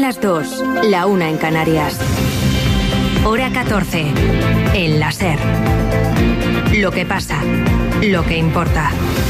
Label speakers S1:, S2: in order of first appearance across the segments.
S1: las 2, la 1 en Canarias. Hora 14, en la SER. Lo que pasa, lo que importa.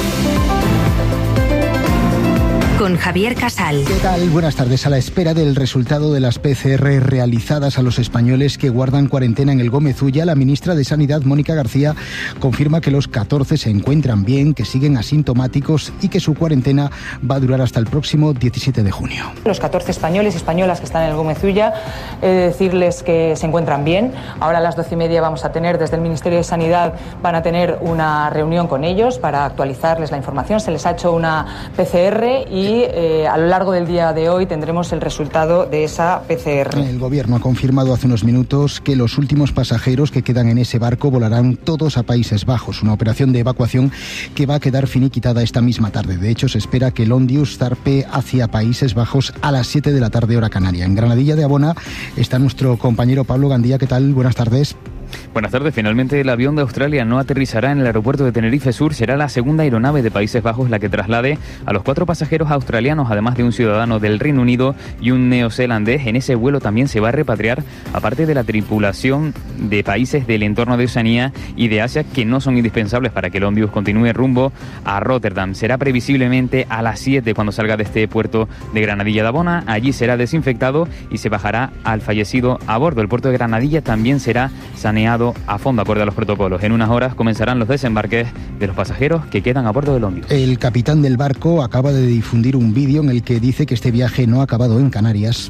S1: Con Javier Casal.
S2: ¿Qué tal? Buenas tardes. A la espera del resultado de las PCR realizadas a los españoles que guardan cuarentena en el Gómez Ulla, la ministra de Sanidad, Mónica García, confirma que los 14 se encuentran bien, que siguen asintomáticos y que su cuarentena va a durar hasta el próximo 17 de junio.
S3: Los 14 españoles y españolas que están en el Gómez Ulla, he de decirles que se encuentran bien. Ahora a las 12:30 vamos a tener, desde el Ministerio de Sanidad, van a tener una reunión con ellos para actualizarles la información. Se les ha hecho una PCR y a lo largo del día de hoy tendremos el resultado de esa PCR.
S2: El Gobierno ha confirmado hace unos minutos que los últimos pasajeros que quedan en ese barco volarán todos a Países Bajos, una operación de evacuación que va a quedar finiquitada esta misma tarde. De hecho, se espera que el Ondius zarpe hacia Países Bajos a las 7 de la tarde, hora canaria. En Granadilla de Abona está nuestro compañero Pablo Gandía. ¿Qué tal? Buenas tardes.
S4: Buenas tardes. Finalmente el avión de Australia no aterrizará en el aeropuerto de Tenerife Sur. Será la segunda aeronave de Países Bajos la que traslade a los 4 pasajeros australianos, además de un ciudadano del Reino Unido y un neozelandés. En ese vuelo también se va a repatriar, aparte de la tripulación de países del entorno de Oceanía y de Asia, que no son indispensables para que el Ondius continúe rumbo a Rotterdam. Será previsiblemente a las 7 cuando salga de este puerto de Granadilla de Abona. Allí será desinfectado y se bajará al fallecido a bordo. El puerto de Granadilla también será saneado a fondo acorde a los protocolos. En unas horas comenzarán los desembarques de los pasajeros que quedan a bordo del Ondius.
S2: El capitán del barco acaba de difundir un vídeo en el que dice que este viaje no ha acabado en Canarias.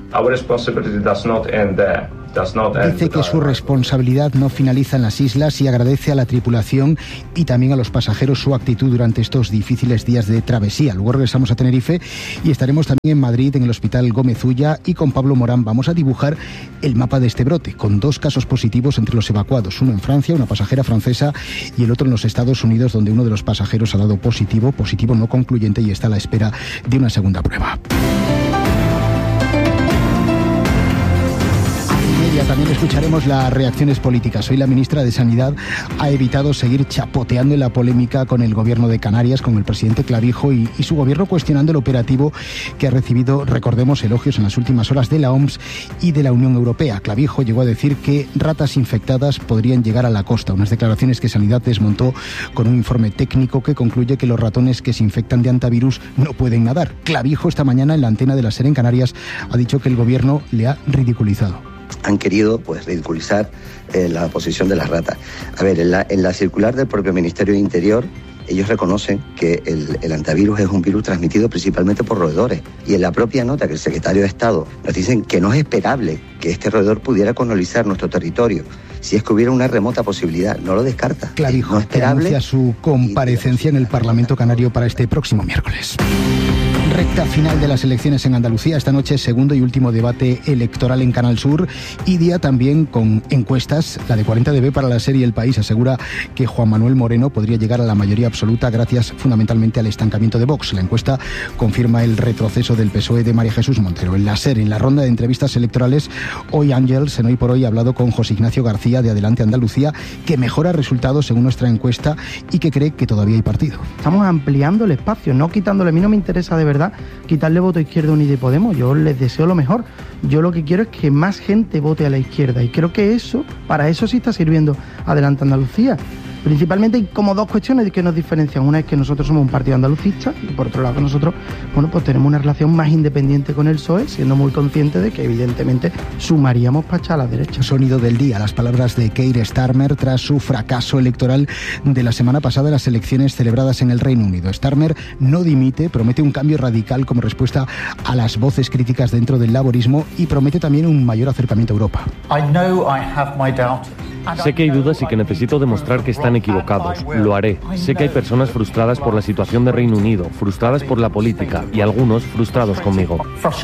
S2: Dice que su responsabilidad no finaliza en las islas y agradece a la tripulación y también a los pasajeros su actitud durante estos difíciles días de travesía. Luego regresamos a Tenerife y estaremos también en Madrid, en el Hospital Gómez Ulla, y con Pablo Morán vamos a dibujar el mapa de este brote, con 2 casos positivos entre los evacuados, uno en Francia, una pasajera francesa, y el otro en los Estados Unidos, donde uno de los pasajeros ha dado positivo no concluyente, y está a la espera de una segunda prueba. También escucharemos las reacciones políticas. Hoy la ministra de Sanidad ha evitado seguir chapoteando en la polémica con el gobierno de Canarias, con el presidente Clavijo y su gobierno cuestionando el operativo que ha recibido, recordemos, elogios en las últimas horas de la OMS y de la Unión Europea. Clavijo llegó a decir que ratas infectadas podrían llegar a la costa, unas declaraciones que Sanidad desmontó con un informe técnico que concluye que los ratones que se infectan de hantavirus no pueden nadar. Clavijo esta mañana en la antena de la SER en Canarias ha dicho que el gobierno le ha ridiculizado.
S5: Han querido ridiculizar la posición de las ratas. A ver, en la circular del propio Ministerio de Interior, ellos reconocen que el hantavirus es un virus transmitido principalmente por roedores. Y en la propia nota que el secretario de Estado nos dicen que no es esperable que este roedor pudiera colonizar nuestro territorio si es que hubiera una remota posibilidad. No lo descarta.
S2: Clavijo,
S5: no esperable,
S2: anuncia su comparecencia en el Parlamento Canario para este próximo miércoles. Recta final de las elecciones en Andalucía. Esta noche, segundo y último debate electoral en Canal Sur, y día también con encuestas. La de 40DB para la serie El País asegura que Juan Manuel Moreno podría llegar a la mayoría absoluta gracias fundamentalmente al estancamiento de Vox. La encuesta confirma el retroceso del PSOE de María Jesús Montero. En la SER, en la ronda de entrevistas electorales, hoy Ángels, en Hoy por Hoy, ha hablado con José Ignacio García de Adelante Andalucía, que mejora resultados según nuestra encuesta y que cree que todavía hay partido.
S6: Estamos ampliando el espacio, no quitándole. A mí no me interesa de verdad quitarle voto a Izquierda Unida y Podemos. Yo les deseo lo mejor. Yo lo que quiero es que más gente vote a la izquierda, y creo que para eso sí está sirviendo Adelante Andalucía. Principalmente hay como 2 cuestiones que nos diferencian. Una es que nosotros somos un partido andalucista, y por otro lado que nosotros tenemos una relación más independiente con el PSOE, siendo muy conscientes de que evidentemente sumaríamos para echar a la derecha.
S2: Sonido del día, las palabras de Keir Starmer tras su fracaso electoral de la semana pasada en las elecciones celebradas en el Reino Unido. Starmer no dimite, promete un cambio radical como respuesta a las voces críticas dentro del laborismo y promete también un mayor acercamiento a Europa.
S7: Sé que hay dudas y que necesito demostrar que están equivocados. Lo haré. Sé que hay personas frustradas por la situación de Reino Unido, frustradas por la política y algunos frustrados conmigo.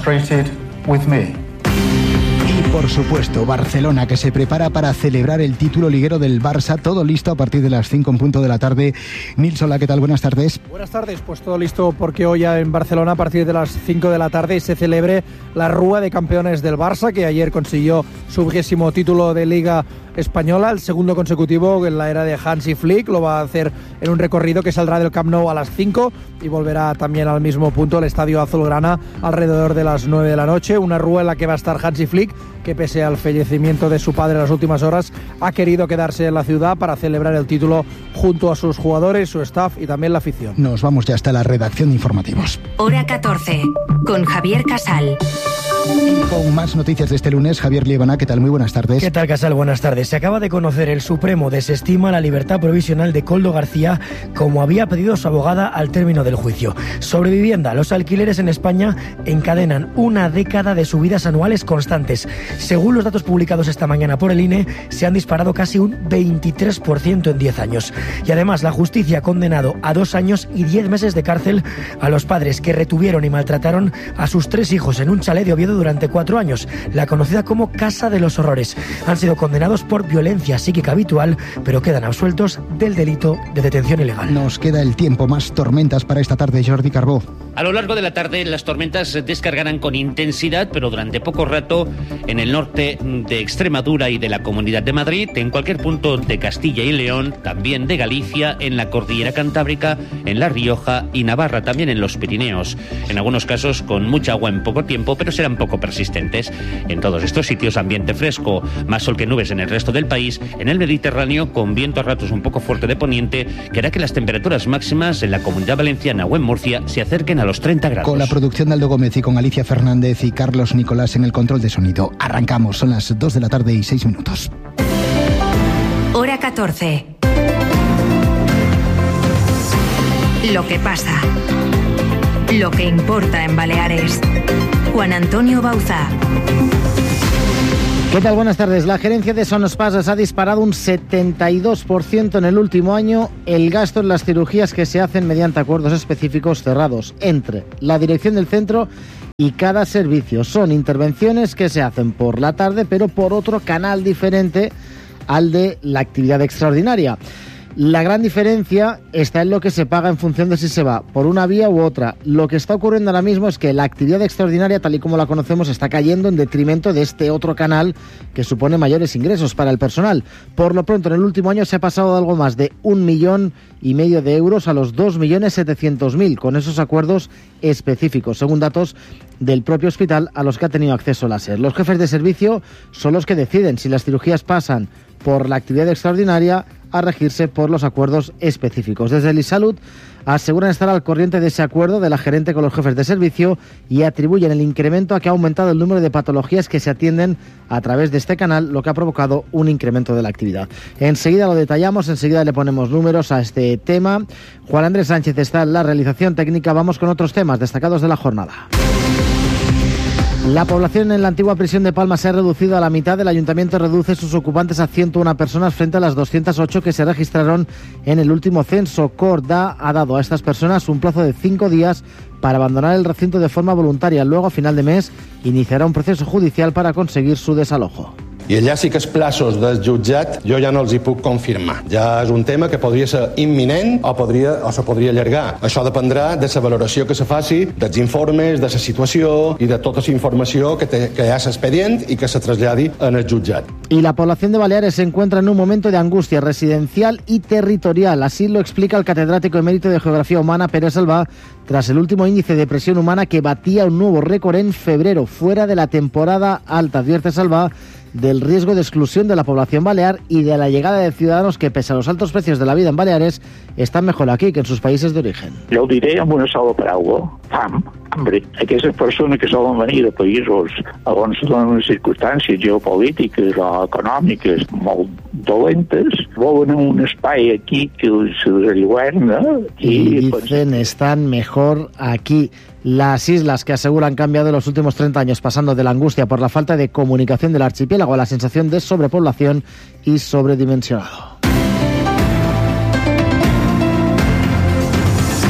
S2: Y por supuesto, Barcelona, que se prepara para celebrar el título liguero del Barça. Todo listo a partir de las 5 en punto de la tarde. Nils, hola, ¿qué tal? Buenas tardes.
S8: Buenas tardes, pues todo listo porque hoy en Barcelona a partir de las 5 de la tarde se celebre la Rúa de Campeones del Barça, que ayer consiguió su 20º título de Liga española, el segundo consecutivo en la era de Hansi Flick. Lo va a hacer en un recorrido que saldrá del Camp Nou a las 5 y volverá también al mismo punto, el Estadio Azulgrana, alrededor de las 9 de la noche. Una rúa en la que va a estar Hansi Flick, que pese al fallecimiento de su padre en las últimas horas, ha querido quedarse en la ciudad para celebrar el título junto a sus jugadores, su staff y también la afición.
S2: Nos vamos ya hasta la redacción de informativos.
S1: Hora 14, con Javier Casal.
S2: Con más noticias de este lunes, Javier Liebana, ¿qué tal? Muy buenas tardes.
S9: ¿Qué tal, Casal? Buenas tardes. Se acaba de conocer, el Supremo desestima la libertad provisional de Koldo García, como había pedido su abogada al término del juicio. Sobre vivienda, los alquileres en España encadenan una década de subidas anuales constantes. Según los datos publicados esta mañana por el INE, se han disparado casi un 23% en 10 años. Y además, la justicia ha condenado a 2 años y 10 meses de cárcel a los padres que retuvieron y maltrataron a sus 3 hijos en un chalet de Oviedo durante 4 años, la conocida como Casa de los Horrores. Han sido condenados por violencia psíquica habitual, pero quedan absueltos del delito de detención ilegal.
S2: Nos queda el tiempo, más tormentas para esta tarde, Jordi Carbó.
S10: A lo largo de la tarde las tormentas descargarán con intensidad, pero durante poco rato en el norte de Extremadura y de la Comunidad de Madrid, en cualquier punto de Castilla y León, también de Galicia, en la Cordillera Cantábrica, en La Rioja y Navarra, también en los Pirineos. En algunos casos con mucha agua en poco tiempo, pero serán poco persistentes. En todos estos sitios ambiente fresco, más sol que nubes en el resto del país. En el Mediterráneo, con viento a ratos un poco fuerte de poniente, que hará que las temperaturas máximas en la Comunidad Valenciana o en Murcia se acerquen a los 30 grados.
S2: Con la producción de Aldo Gómez y con Alicia Fernández y Carlos Nicolás en el control de sonido. Arrancamos, son las 2 de la tarde y 6 minutos.
S1: Hora 14. Lo que pasa. Lo que importa en Baleares. Juan Antonio Bauzá.
S11: ¿Qué tal? Buenas tardes. La gerencia de Sonospasas ha disparado un 72% en el último año el gasto en las cirugías que se hacen mediante acuerdos específicos cerrados entre la dirección del centro y cada servicio. Son intervenciones que se hacen por la tarde, pero por otro canal diferente al de la actividad extraordinaria. La gran diferencia está en lo que se paga en función de si se va por una vía u otra. Lo que está ocurriendo ahora mismo es que la actividad extraordinaria, tal y como la conocemos, está cayendo en detrimento de este otro canal que supone mayores ingresos para el personal. Por lo pronto, en el último año se ha pasado de algo más de 1,5 millones de euros a los 2.700.000 con esos acuerdos específicos, según datos del propio hospital a los que ha tenido acceso la SER. Los jefes de servicio son los que deciden si las cirugías pasan por la actividad extraordinaria a regirse por los acuerdos específicos. Desde el ISalud aseguran estar al corriente de ese acuerdo de la gerente con los jefes de servicio y atribuyen el incremento a que ha aumentado el número de patologías que se atienden a través de este canal, lo que ha provocado un incremento de la actividad. Enseguida lo detallamos, enseguida le ponemos números a este tema. Juan Andrés Sánchez está en la realización técnica. Vamos con otros temas destacados de la jornada. La población en la antigua prisión de Palma se ha reducido a la mitad. El ayuntamiento reduce sus ocupantes a 101 personas frente a las 208 que se registraron en el último censo. Corda ha dado a estas personas un plazo de 5 días para abandonar el recinto de forma voluntaria. Luego, a final de mes, iniciará un proceso judicial para conseguir su desalojo.
S12: I allà sí que els plaços del jutjat jo ja no els hi puc confirmar. Ja és un tema que podria ser imminent o se podria allargar. Això dependrà de la valoració que se faci, dels informes, de la situació i de tota la informació que hi ha a l'expedient i que se traslladi en el jutjat.
S11: Y la población de Baleares se encuentra en un momento de angustia residencial y territorial. Así lo explica el catedrático emérito de Geografía Humana, Pere Salvà, tras el último índice de presión humana que batía un nuevo récord en febrero, fuera de la temporada alta. Advierte Salvà del riesgo de exclusión de la población balear y de la llegada de ciudadanos que, pese a los altos precios de la vida en Baleares, están mejor aquí que en sus países de origen.
S13: Jo ho diré amb una sola paraula: fam, hambre. Aquestes persones que solen venir de països on se donen unes circumstàncies geopolítiques o econòmiques molt dolentes, volen un espai aquí que se deslluerna
S11: y dicen están mejor aquí. Las islas, que aseguran han cambiado en los últimos 30 años, pasando de la angustia por la falta de comunicación del archipiélago a la sensación de sobrepoblación y sobredimensionado.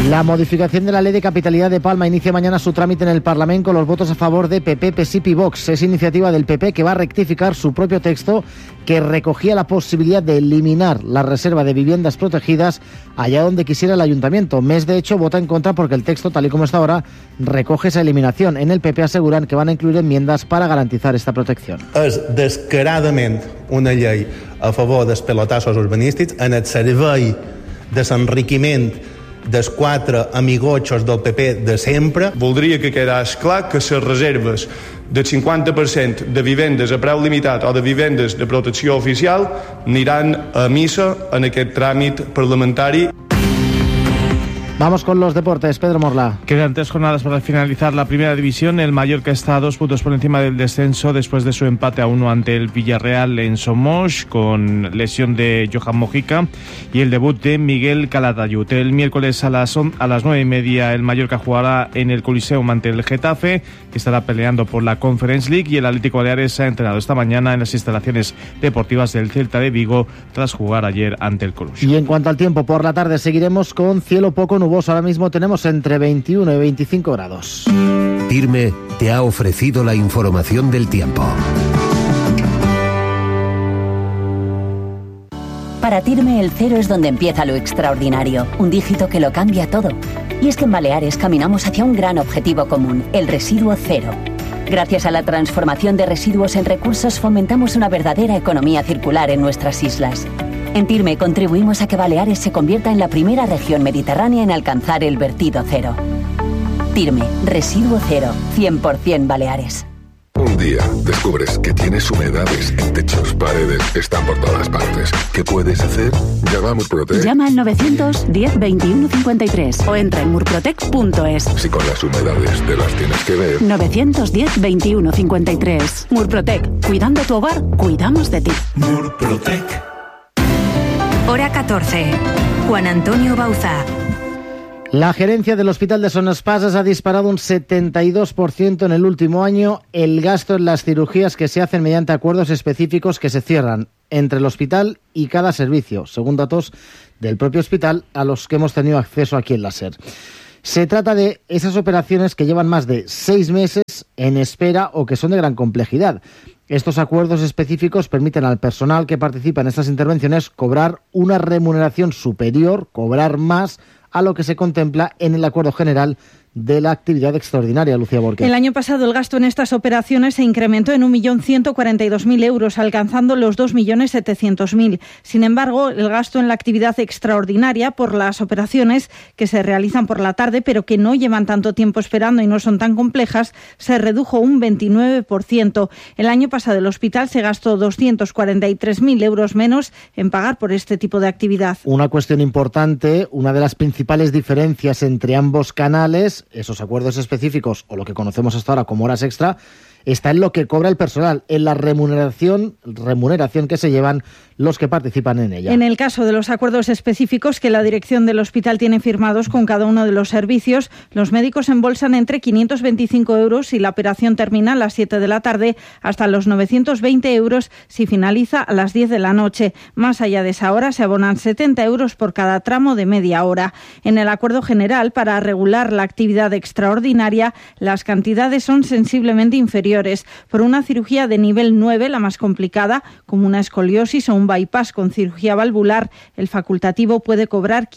S11: La modificación de la Ley de Capitalidad de Palma inicia mañana su trámite en el Parlamento con los votos a favor de PP, PSIP y Vox. Es iniciativa del PP que va a rectificar su propio texto que recogía la posibilidad de eliminar la reserva de viviendas protegidas allá donde quisiera el Ayuntamiento. MES, de hecho, vota en contra porque el texto, tal y como está ahora, recoge esa eliminación. En el PP aseguran que van a incluir enmiendas para garantizar esta protección.
S14: És descaradament una llei a favor dels pelotassos urbanístics en el servei de l'enriquiment dels quatre amigotxos del PP de sempre.
S15: Voldria que quedés clar que les reserves del 50% de vivendes a preu limitat o de vivendes de protecció oficial aniran a missa en aquest tràmit parlamentari.
S11: Vamos con los deportes, Pedro Morla.
S16: Quedan 3 jornadas para finalizar la primera división. El Mallorca está a 2 puntos por encima del descenso después de su empate a 1 ante el Villarreal en Somos, con lesión de Johan Mojica y el debut de Miguel Calatayud. El miércoles a las 9:30 el Mallorca jugará en el Coliseum ante el Getafe, que estará peleando por la Conference League, y el Atlético Baleares se ha entrenado esta mañana en las instalaciones deportivas del Celta de Vigo tras jugar ayer ante el Coruso.
S11: Y en cuanto al tiempo, por la tarde seguiremos con cielo poco nuboso. Ahora mismo tenemos entre 21 y 25 grados.
S17: Tirme te ha ofrecido la información del tiempo.
S18: Para Tirme el cero es donde empieza lo extraordinario, un dígito que lo cambia todo. Y es que en Baleares caminamos hacia un gran objetivo común, el residuo cero. Gracias a la transformación de residuos en recursos fomentamos una verdadera economía circular en nuestras islas. En Tirme contribuimos a que Baleares se convierta en la primera región mediterránea en alcanzar el vertido cero. Tirme, residuo cero, 100% Baleares.
S19: Un día descubres que tienes humedades en techos, paredes, están por todas partes. ¿Qué puedes hacer? Llama a Murprotec.
S20: Llama al 910 21 53 o entra en murprotec.es.
S19: Si con las humedades te las tienes que ver.
S20: 910 21 53. Murprotec. Cuidando tu hogar, cuidamos de ti.
S1: Murprotec. Hora 14. Juan Antonio Bauzá.
S11: La gerencia del Hospital de Son Espases ha disparado un 72% en el último año el gasto en las cirugías que se hacen mediante acuerdos específicos que se cierran entre el hospital y cada servicio, según datos del propio hospital a los que hemos tenido acceso aquí en la SER. Se trata de esas operaciones que llevan más de 6 meses en espera o que son de gran complejidad. Estos acuerdos específicos permiten al personal que participa en estas intervenciones cobrar una remuneración superior, cobrar más a lo que se contempla en el acuerdo general de la actividad extraordinaria, Lucía Borges.
S21: El año pasado el gasto en estas operaciones se incrementó en 1.142.000 euros, alcanzando los 2.700.000. Sin embargo, el gasto en la actividad extraordinaria por las operaciones que se realizan por la tarde, pero que no llevan tanto tiempo esperando y no son tan complejas, se redujo un 29%. El año pasado el hospital se gastó 243.000 euros menos en pagar por este tipo de actividad.
S11: Una cuestión importante, una de las principales diferencias entre ambos canales, esos acuerdos específicos o lo que conocemos hasta ahora como horas extra, está en lo que cobra el personal, en la remuneración que se llevan los que participan en ella.
S21: En el caso de los acuerdos específicos que la dirección del hospital tiene firmados con cada uno de los servicios, los médicos embolsan entre 525 euros si la operación termina a las 7 de la tarde, hasta los 920 euros si finaliza a las 10 de la noche. Más allá de esa hora se abonan 70 euros por cada tramo de media hora. En el acuerdo general, para regular la actividad extraordinaria, las cantidades son sensiblemente inferiores. Por una cirugía de nivel 9, la más complicada, como una escoliosis o un bypass con cirugía valvular, el facultativo puede cobrar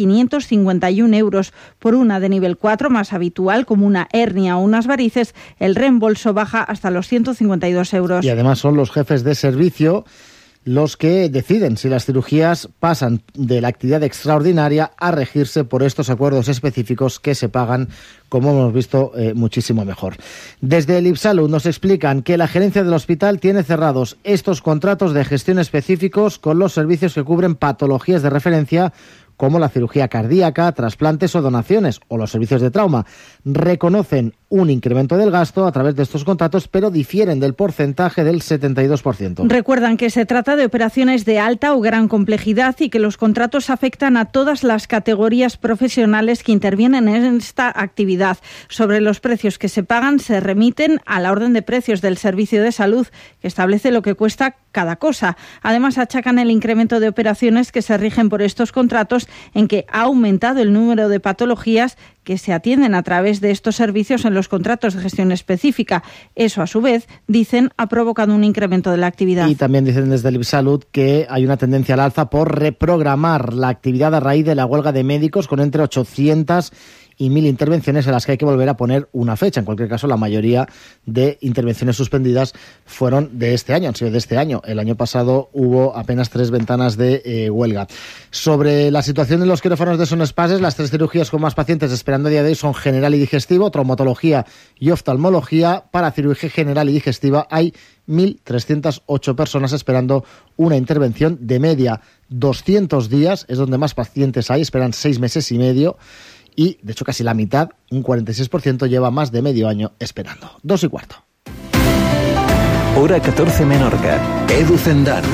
S21: 551 euros. Por una de nivel 4, más habitual, como una hernia o unas varices, el reembolso baja hasta los 152 euros.
S11: Y además son los jefes de servicio los que deciden si las cirugías pasan de la actividad extraordinaria a regirse por estos acuerdos específicos que se pagan, como hemos visto, muchísimo mejor. Desde el IPSalud nos explican que la gerencia del hospital tiene cerrados estos contratos de gestión específicos con los servicios que cubren patologías de referencia como la cirugía cardíaca, trasplantes o donaciones, o los servicios de trauma. Reconocen un incremento del gasto a través de estos contratos, pero difieren del porcentaje del 72%.
S21: Recuerdan que se trata de operaciones de alta o gran complejidad y que los contratos afectan a todas las categorías profesionales que intervienen en esta actividad. Sobre los precios que se pagan, se remiten a la orden de precios del Servicio de Salud, que establece lo que cuesta cada cosa. Además, achacan el incremento de operaciones que se rigen por estos contratos servicios en que ha aumentado el número de patologías que se atienden a través de estos servicios en los contratos de gestión específica. Eso, a su vez, dicen, ha provocado un incremento de la actividad.
S11: Y también dicen desde el IPSalud que hay una tendencia al alza por reprogramar la actividad a raíz de la huelga de médicos, con entre 800 y 1.000 intervenciones en las que hay que volver a poner una fecha. En cualquier caso, la mayoría de intervenciones suspendidas fueron de este año, han sido de este año. El año pasado hubo apenas 3 ventanas de huelga. Sobre la situación de los quirófanos de Son Espases, las 3 cirugías con más pacientes esperando a día de hoy son general y digestivo, traumatología y oftalmología. Para cirugía general y digestiva hay 1.308 personas esperando una intervención. De media 200 días, es donde más pacientes hay, esperan 6 meses y medio. Y, de hecho, casi la mitad, un 46%, lleva más de medio año esperando. 2:15.
S17: Hora 14 Menorca. Edu Zendán.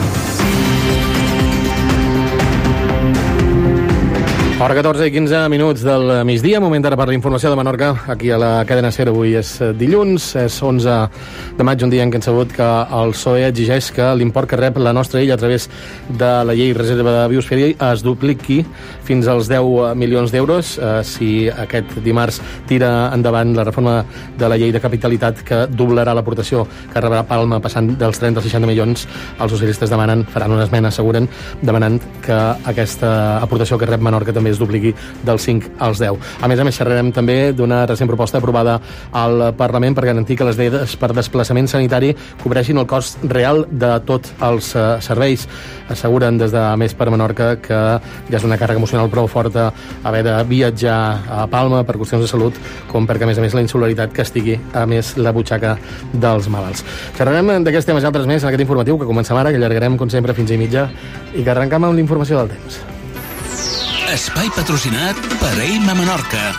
S3: Hora 14 i 15 minuts del migdia, moment ara per la informació de Menorca, aquí a la cadena SER. Avui és dilluns, és 11 de maig, un dia en què hem sabut que el PSOE exigeix que l'import que rep la nostra illa a través de la llei reserva de biosfera es dupliqui fins als 10 milions d'euros si aquest dimarts tira endavant la reforma de la llei de capitalitat que doblarà l'aportació que rebrà Palma passant dels 30 als 60 milions. Els socialistes faran una esmena, asseguren, demanant que aquesta aportació que rep Menorca també es dupliqui dels 5 als 10. A més, xerrarem també d'una recent proposta aprovada al Parlament per garantir que les dietes per desplaçament sanitari cobreixin el cost real de tots els serveis. Asseguren des de Més per Menorca que ja és una càrrega emocional prou forta haver de viatjar a Palma per qüestions de salut, com perquè, a més, la insularitat castigui, a més, la butxaca dels malalts. Xerrarem d'aquests temes i altres més en aquest informatiu que comencem ara, que allargarem, com sempre, fins a 1:30 i que arrencam amb la informació del temps.
S22: Espai patrocinat per Eima Menorca.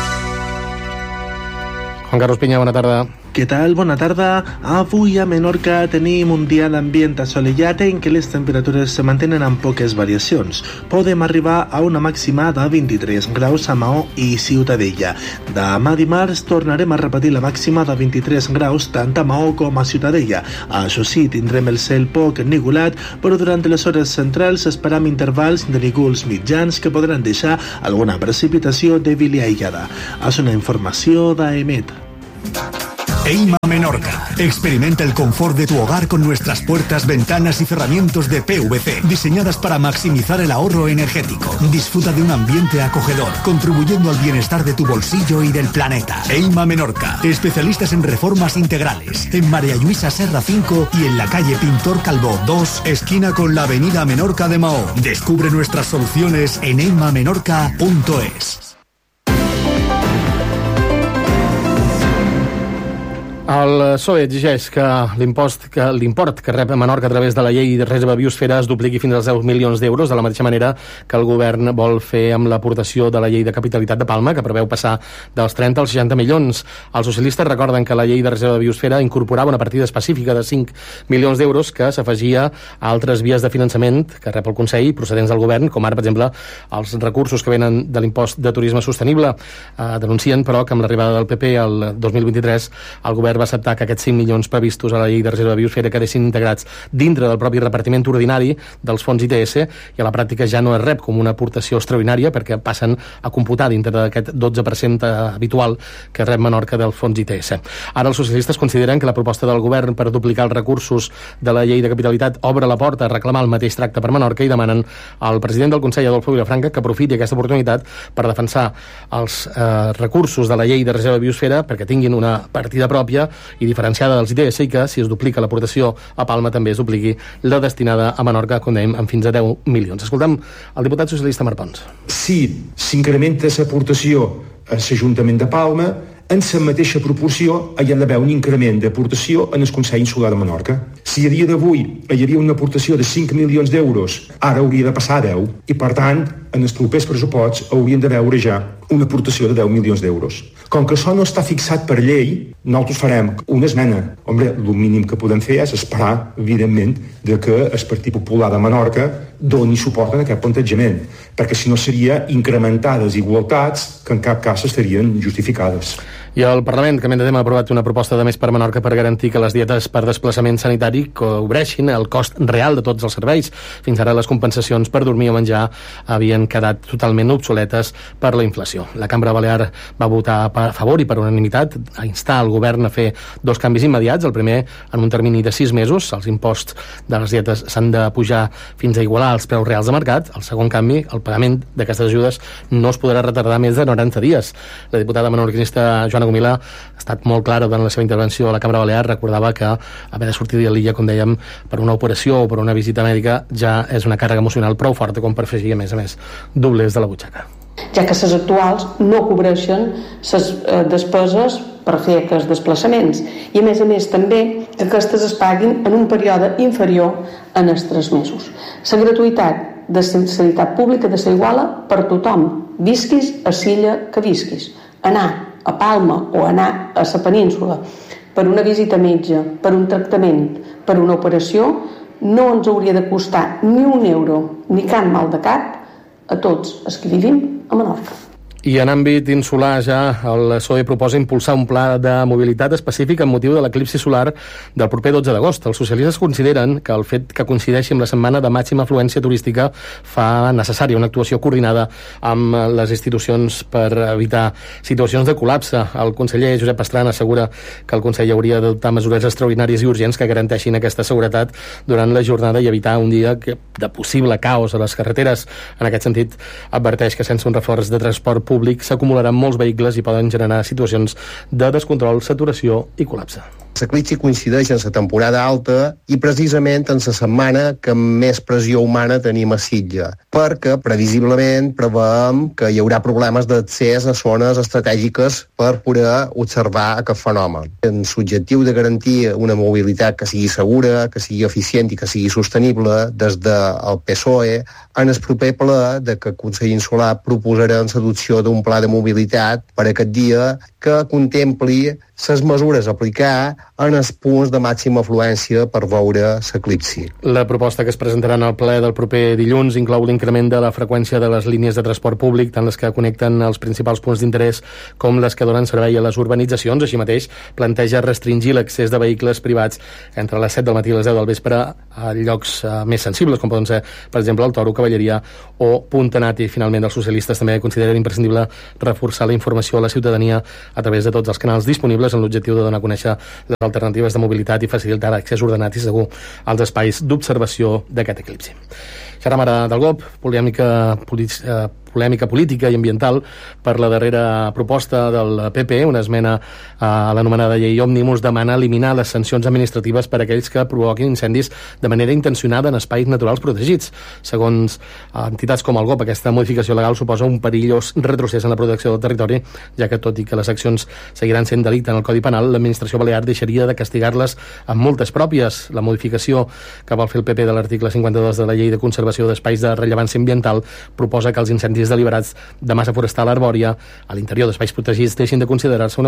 S3: Juan Carlos Piña, bona tarda.
S23: Què tal? Bona tarda. Avui a Menorca tenim un dia d'ambient assolellat en què les temperatures se mantenen amb poques variacions. Podem arribar a una màxima de 23 graus a Maó i Ciutadella. Demà dimarts tornarem a repetir la màxima de 23 graus tant a Maó com a Ciutadella. Això sí, tindrem el cel poc ennuvolat, però durant les hores centrals esperam intervals de núvols mitjans que podran deixar alguna precipitació dèbil i aïllada. És una informació d'EMET.
S24: Eima Menorca. Experimenta el confort de tu hogar con nuestras puertas, ventanas y cerramientos de PVC, diseñadas para maximizar el ahorro energético. Disfruta de un ambiente acogedor, contribuyendo al bienestar de tu bolsillo y del planeta. Eima Menorca. Especialistas en reformas integrales. En María Luisa Serra 5 y en la calle Pintor Calvo 2, esquina con la avenida Menorca de Mahó. Descubre nuestras soluciones en eimamenorca.es.
S3: El PSOE exigeix que l'import que rep Menorca a través de la llei de reserva biosfera es dupliqui fins als 10 milions d'euros, de la mateixa manera que el govern vol fer amb l'aportació de la llei de capitalitat de Palma, que preveu passar dels 30 als 60 milions. Els socialistes recorden que la llei de reserva biosfera incorporava una partida específica de 5 milions d'euros que s'afegia a altres vies de finançament que rep el Consell procedents del govern, com ara, per exemple, els recursos que venen de l'impost de turisme sostenible. Denuncien, però, que amb l'arribada del PP al 2023 el govern va acceptar que aquests 5 milions previstos a la llei de reserva de biosfera quedessin integrats dintre del propi repartiment ordinari dels fons ITS i a la pràctica ja no es rep com una aportació extraordinària perquè passen a computar dintre d'aquest 12% habitual que rep Menorca del fons ITS. Ara els socialistes consideren que la proposta del govern per duplicar els recursos de la llei de capitalitat obre la porta a reclamar el mateix tracte per Menorca i demanen al president del Consell, Adolfo Vilafranca, que aprofiti aquesta oportunitat per defensar els recursos de la llei de reserva de biosfera perquè tinguin una partida pròpia i diferenciada dels ITS i que, si es duplica l'aportació a Palma, també es dupliqui la destinada a Menorca, com dèiem, amb fins a 10 milions. Escoltem el diputat socialista Marc Pons.
S25: Si s'incrementa l'aportació a l'Ajuntament de Palma, en la mateixa proporció hi ha d'haver un increment d'aportació en el Consell Insular de Menorca. Si a dia d'avui hi havia una aportació de 5 milions d'euros, ara hauria de passar a 10 i, per tant, en els propers pressuposts haurien de veure ja una aportació de 10 milions d'euros. Com que això no està fixat per llei, nosaltres farem una esmena. Hombre, el mínim que podem fer és esperar, evidentment, de que el Partit Popular de Menorca doni suport a aquest plantejament, perquè si no seria incrementar desigualtats que en cap cas estarien justificades.
S3: I el Parlament, canviant de tema, ha aprovat una proposta de Més per Menorca per garantir que les dietes per desplaçament sanitari cobreixin el cost real de tots els serveis. Fins ara les compensacions per dormir o menjar havien quedat totalment obsoletes per la inflació. La Cambra Balear va votar a favor i per unanimitat a instar el govern a fer 2 canvis immediats. El primer, en un termini de 6 mesos, els imposts de les dietes s'han de pujar fins a igualar els preus reals de mercat. El segon canvi, el pagament d'aquestes ajudes no es podrà retardar més de 90 dies. La diputada menorquinista Joana Gomila ha estat molt clara durant la seva intervenció a la Cambra Balear. Recordava que haver de sortir de l'illa, com dèiem, per una operació o per una visita mèdica ja és una càrrega emocional prou forta com per afegir, a més, doblers de la butxaca.
S4: Ja que les actuals no cobreixen les despeses per fer aquests desplaçaments i, a més també que aquestes es paguin en un període inferior en els 3 mesos. La gratuïtat de sanitat pública de la iguala per tothom, visquis a l'illa que visquis. Anar a Palma o anar a la península per una visita a metge, per un tractament, per una operació, no ens hauria de costar ni €1 ni cap mal de cap a tots els que vivim a Menorca.
S3: I en àmbit insular ja, el PSOE proposa impulsar un pla de mobilitat específic amb motiu de l'eclipsi solar del proper 12 d'agost. Els socialistes consideren que el fet que coincideixi amb la setmana de màxima afluència turística fa necessària una actuació coordinada amb les institucions per evitar situacions de col·lapse. El conseller Josep Pastrana assegura que el Consell hauria d'adoptar mesures extraordinàries i urgents que garanteixin aquesta seguretat durant la jornada i evitar un dia de possible caos a les carreteres. En aquest sentit, adverteix que sense un reforç de transport públic s'acumularan molts vehicles i poden generar situacions de descontrol, saturació i col·lapse.
S5: L'eclipsi coincideix en la temporada alta i precisament en la setmana que més pressió humana tenim a Sitges, perquè previsiblement preveiem que hi haurà problemes d'accés a zones estratègiques per poder observar aquest fenomen. En l'objectiu de garantir una mobilitat que sigui segura, que sigui eficient i que sigui sostenible, des del PSOE, en el proper ple que el Consell Insular proposarà l'adopció d'un pla de mobilitat per aquest dia que contempli les mesures a aplicar en els punts de màxima afluència per veure l'eclipsi.
S3: La proposta que es presentarà en el ple del proper dilluns inclou l'increment de la freqüència de les línies de transport públic, tant les que connecten els principals punts d'interès com les que donen servei a les urbanitzacions. Així mateix, planteja restringir l'accés de vehicles privats entre les 7 del matí i les 10 del vespre a llocs més sensibles, com poden ser, per exemple, el Toro, Cavalleria o Puntanat. I finalment, els socialistes també consideren imprescindible reforçar la informació a la ciutadania a través de tots els canals disponibles amb l'objectiu de donar a conèixer les alternatives de mobilitat i facilitar l'accés ordenat i segur als espais d'observació d'aquest eclipsi. Xerram ara del GOP, polèmica política i ambiental per la darrera proposta del PP. Una esmena a l'anomenada llei Òmnibus demana eliminar les sancions administratives per a aquells que provoquin incendis de manera intencionada en espais naturals protegits. Segons entitats com el GOP, aquesta modificació legal suposa un perillós retrocés en la protecció del territori, ja que tot i que les accions seguiran sent delicte en el Codi Penal, l'administració balear deixaria de castigar-les amb multes pròpies. La modificació que vol fer el PP de l'article 52 de la llei de conservació d'espais de rellevància ambiental proposa que els incendis deliberats de massa forestal arbòria a l'interior d'espais protegits deixin de considerar-se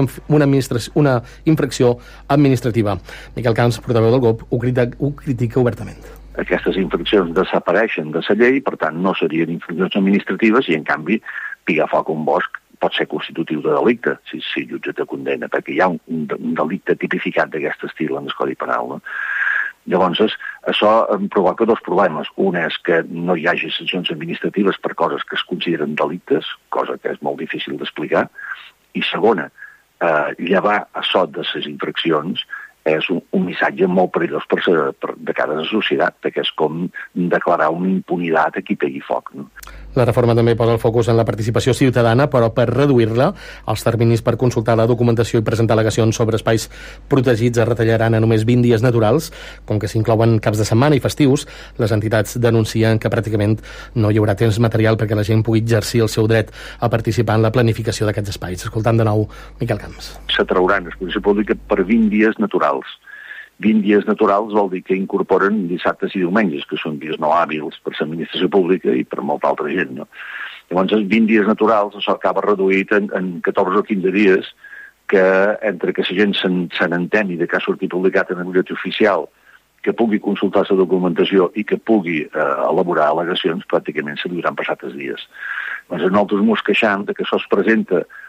S3: una infracció administrativa. Miquel Camps, portaveu del GOP, ho critica obertament.
S6: Aquestes infraccions desapareixen de la llei, per tant no serien infraccions administratives i en canvi pigar foc a un bosc pot ser constitutiu de delicte si el jutge te condena, perquè hi ha un delicte tipificat d'aquest estil en el Codi Penal, no? Llavors, això provoca 2 problemes. Un és que no hi hagi sancions administratives per coses que es consideren delictes, cosa que és molt difícil d'explicar. I segona, llevar a sot de les infraccions és un missatge molt perillós de cara a la societat, que és com declarar una impunitat a qui pegui foc, no?
S3: La reforma també posa el focus en la participació ciutadana, però per reduir-la, els terminis per consultar la documentació i presentar al·legacions sobre espais protegits es retallaran a només 20 dies naturals. Com que s'inclouen caps de setmana i festius, les entitats denuncien que pràcticament no hi haurà temps material perquè la gent pugui exercir el seu dret a participar en la planificació d'aquests espais. Escoltant de nou Miquel Camps.
S6: S'atrauran a exposició pública per 20 dies naturals. 20 dies naturals vol dir que incorporen dissabtes i diumenges, que són dies no hàbils per l'administració pública i per molta altra gent, no? Llavors, 20 dies naturals, això acaba reduït en 14 o 15 dies, que entre que la gent se n'enteni de que ha sortit publicat en el butlletí oficial, que pugui consultar la documentació i que pugui elaborar al·legacions, pràcticament se li hauran passat els dies. Llavors, nosaltres ens queixam que això es presenta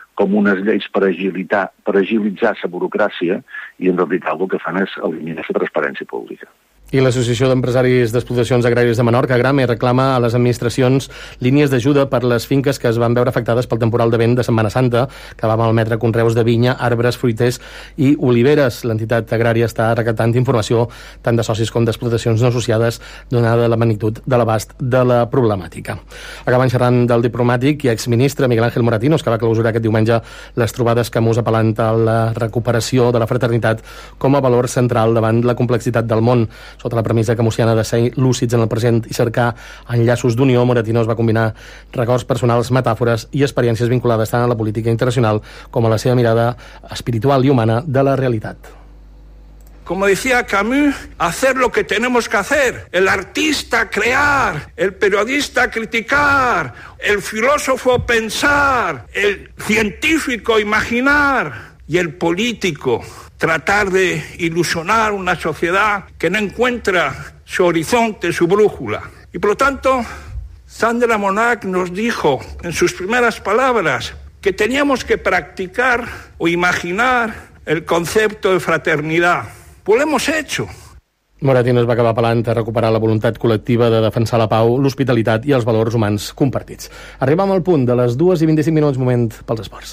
S6: com unes lleis per agilitzar la burocràcia, i en realitat el que fan és eliminar la transparència pública.
S3: I l'Associació d'Empresaris d'Explotacions Agràries de Menorca, Agrame, reclama a les administracions línies d'ajuda per les finques que es van veure afectades pel temporal de vent de Setmana Santa, que va malmetre conreus de vinya, arbres, fruiters i oliveres. L'entitat agrària està recaptant informació tant de socis com d'explotacions no associades, donada la magnitud de l'abast de la problemàtica. Acabant xerrant del diplomàtic i exministre Miguel Ángel Moratinos, que va clausurar aquest diumenge les trobades Camus apel·lant a la recuperació de la fraternitat com a valor central davant la complexitat del món. Sota la premissa camusiana de ser lúcids en el present i cercar enllaços d'unió, Moratinos va combinar records personals, metàfores i experiències vinculades tant a la política internacional com a la seva mirada espiritual i humana de la realitat.
S2: Como decía Camus, hacer lo que tenemos que hacer. El artista crear, el periodista criticar, el filósofo pensar, el científico imaginar y el político tratar de ilusionar una sociedad que no encuentra su horizonte, su brújula. Y por lo tanto, Sandra Monac nos dijo en sus primeras palabras que teníamos que practicar o imaginar el concepto de fraternidad. Pues lo hemos hecho.
S3: Moratinos va acabar apel·lant a recuperar la voluntat col·lectiva de defensar la pau, l'hospitalitat i els valors humans compartits. Arribam al punt de les 2:25, moment pels esports.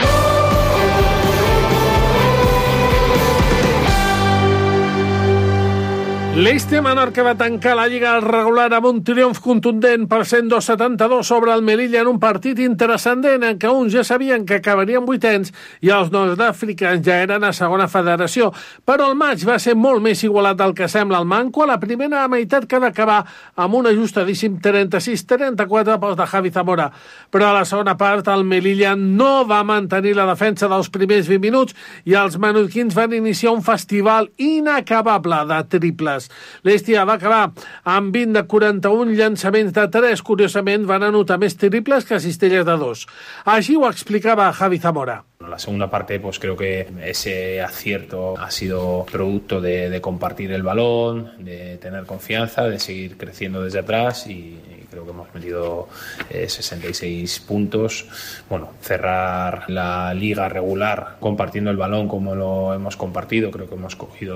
S7: L'Este Menorca va tancar la Lliga regular amb un triomf contundent per 102-72 sobre el Melilla en un partit interessant en què uns ja sabien que acabarien vuitens i els nord-africans ja eren a segona federació. Però el maig va ser molt més igualat del que sembla al Manco. A la primera meitat que va acabar amb un ajustadíssim 36-34 pels de Javi Zamora. Però a la segona part el Melilla no va mantenir la defensa dels primers 20 minuts i els menorquins van iniciar un festival inacabable de triples. L'Estia va acabar amb 20 de 41 llançaments de 3. Curiosament, van anotar més triples que cistelles de 2. Així ho explicava Javi Zamora.
S8: La segunda parte, pues creo que ese acierto ha sido producto de compartir el balón, de tener confianza, de seguir creciendo desde atrás y creo que hemos metido 66 puntos. Bueno, cerrar la liga regular compartiendo el balón como lo hemos compartido. Creo que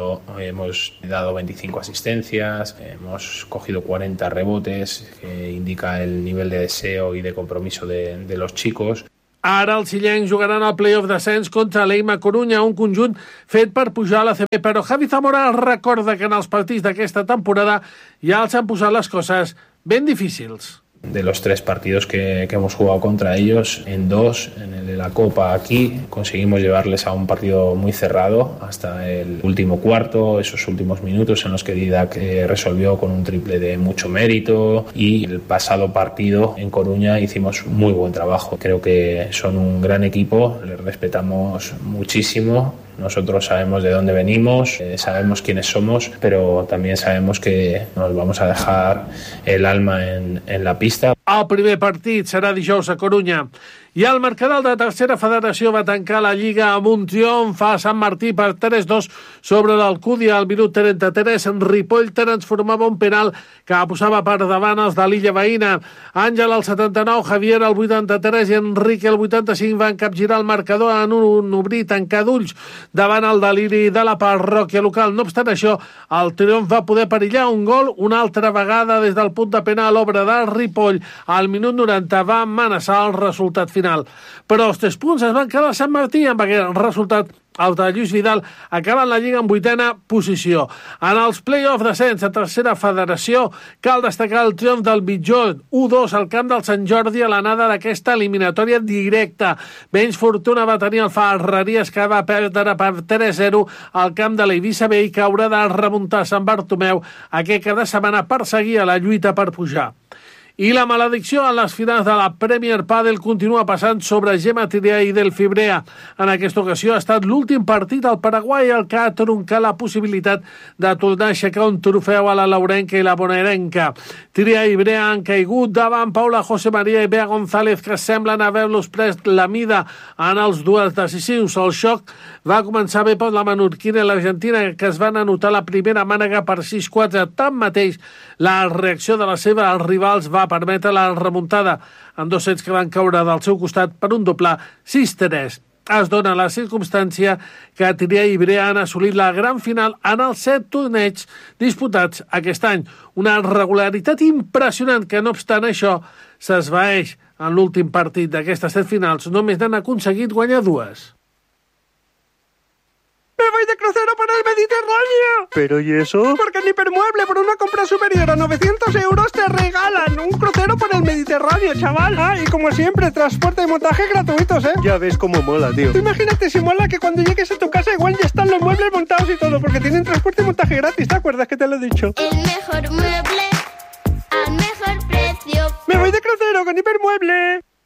S8: hemos dado 25 asistencias, hemos cogido 40 rebotes, que indica el nivel de deseo y de compromiso de los chicos.
S7: Ara els illencs jugaran al play-off d'ascens contra l'Eima Corunya, un conjunt fet per pujar a la CB, però Javi Zamora recorda que en els partits d'aquesta temporada ja els han posat les coses ben difícils.
S8: De los 3 partidos que hemos jugado contra ellos, en 2, en el de la Copa aquí, conseguimos llevarles a un partido muy cerrado hasta el último cuarto, esos últimos minutos en los que Didac resolvió con un triple de mucho mérito, y el pasado partido en Coruña hicimos muy buen trabajo. Creo que son un gran equipo, les respetamos muchísimo. Nosotros sabemos de dónde venimos, sabemos quiénes somos, pero también sabemos que nos vamos a dejar el alma en la pista.
S7: El primer partit serà dijous a Corunya. I el marcador de tercera federació va tancar la Lliga amb un triomf a Sant Martí per 3-2 sobre l'Alcúdia al minut 33. Ripoll transformava un penal que posava per davant els de l'illa veïna. Àngel al 79, Javier al 83 i Enrique al 85 van capgirar el marcador en un obrir i tancar d'ulls davant el deliri de la parròquia local. No obstant això, el triomf va poder perillar un gol una altra vegada des del punt de penal, obra de Ripoll. Al minut 90 va amenaçar el resultat final. Però els 3 punts es van quedar a Sant Martí amb aquest resultat. Els de Lluís Vidal acaben la Lliga en 8a posició. En els play-off d'ascens a tercera federació cal destacar el triomf del Mitjó 1-2 al camp del Sant Jordi a l'anada d'aquesta eliminatòria directa. Menys fortuna va tenir el Ferreries, que va perdre per 3-0 al camp de l'Eivissa B i que haurà de remuntar Sant Bartomeu aquest cap de setmana per seguir a la lluita per pujar. I la maledicció en les finals de la Premier Padel continua passant sobre Gemma Tirià i Delphi Brea. En aquesta ocasió ha estat l'últim partit al Paraguai el que ha troncat la possibilitat de tornar a aixecar un trofeu a la laurenca i la bonaerenca. Tirià i Brea han caigut davant Paula José María i Bea González, que semblen haver-los pres la mida en els duels decisius. El xoc va començar bé per la menorquina i l'Argentina, que es van anotar la primera mànega per 6-4. Tanmateix, la reacció de les seves rivals va va permetre la remuntada en 2 sets que van caure del seu costat per un doble 6-3. Es dona la circumstància que Tirià i Ibrea han assolit la gran final en els 7 torneigs disputats aquest any. Una regularitat impressionant que, no obstant això, s'esvaeix en l'últim partit d'aquestes 7 finals. Només n'han aconseguit guanyar 2.
S9: ¡Me voy de crucero por el Mediterráneo!
S10: ¿Pero y eso?
S9: Porque en Hipermueble, por una compra superior a 900 euros, te regalan un crucero por el Mediterráneo, chaval. Ah, y como siempre, transporte y montaje gratuitos, ¿eh?
S10: Ya ves cómo mola, tío.
S9: Imagínate si mola que cuando llegues a tu casa igual ya están los muebles montados y todo, porque tienen transporte y montaje gratis, ¿te acuerdas que te lo he dicho?
S12: El mejor mueble al mejor precio.
S9: ¡Me voy de crucero con Hipermueble!